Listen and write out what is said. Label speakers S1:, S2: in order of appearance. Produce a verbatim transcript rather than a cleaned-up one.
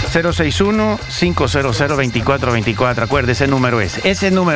S1: cero seis uno, cinco cero cero, dos cuatro dos cuatro. Acuerde, ese número es. Ese número